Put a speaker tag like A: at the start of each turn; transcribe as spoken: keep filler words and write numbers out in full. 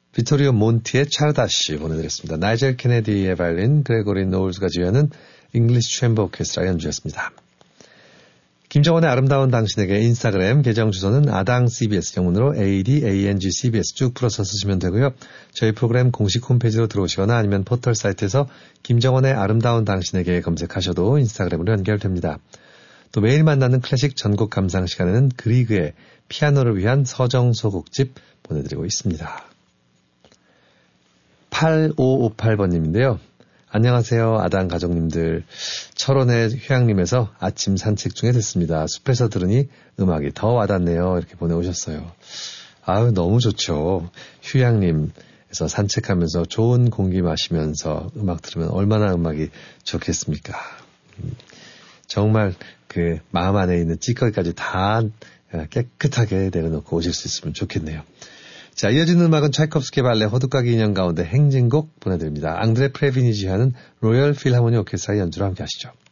A: 비토리오 몬티의 차르다시 보내드렸습니다. 나이젤 케네디의 바이올린, 그레고리 노울즈가 지휘하는 잉글리시 챔버 오케스트라 연주였습니다. 김정원의 아름다운 당신에게 인스타그램 계정 주소는 아당 씨비에스 영문으로 에이디에이엔지 씨비에스 쭉 풀어서 쓰시면 되고요. 저희 프로그램 공식 홈페이지로 들어오시거나 아니면 포털 사이트에서 김정원의 아름다운 당신에게 검색하셔도 인스타그램으로 연결됩니다. 또 매일 만나는 클래식 전곡 감상 시간에는 그리그의 피아노를 위한 서정소곡집 보내드리고 있습니다. 팔오오팔 번님인데요. 안녕하세요. 아당 가족님들. 철원의 휴양림에서 아침 산책 중에 듣습니다. 숲에서 들으니 음악이 더 와닿네요. 이렇게 보내오셨어요. 아유, 너무 좋죠. 휴양림에서 산책하면서 좋은 공기 마시면서 음악 들으면 얼마나 음악이 좋겠습니까. 정말 그 마음 안에 있는 찌꺼기까지 다 깨끗하게 내려놓고 오실 수 있으면 좋겠네요. 자, 이어지는 음악은 차이콥스키 발레 호두까기 인형 가운데 행진곡 보내드립니다. 앙드레 프레비니 지휘하는 로열 필하모니 오케스트라의 연주로 함께 하시죠.